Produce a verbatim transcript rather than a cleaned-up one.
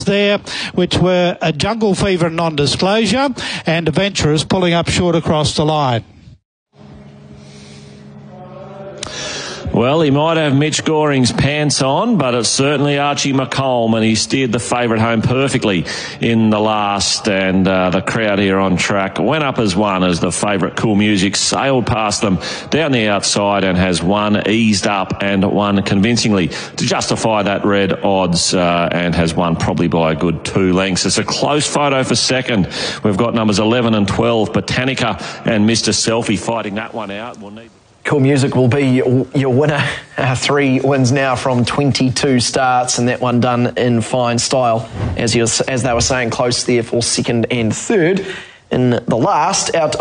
there, which were a Jungle Fever and Non-Disclosure, and Adventurers pulling up short across the line. Well, he might have Mitch Goring's pants on, but it's certainly Archie McColm, and he steered the favourite home perfectly in the last, and uh, the crowd here on track went up as one as the favourite Cool Music sailed past them down the outside and has won, eased up and won convincingly to justify that red odds, uh, and has won probably by a good two lengths. It's a close photo for second. We've got numbers eleven and twelve, Botanica and Mister Selfie fighting that one out. We'll need... Cool Music will be your winner. Uh, three wins now from twenty-two starts, and that one done in fine style. As, you, as they were saying, close there for second and third. In the last, out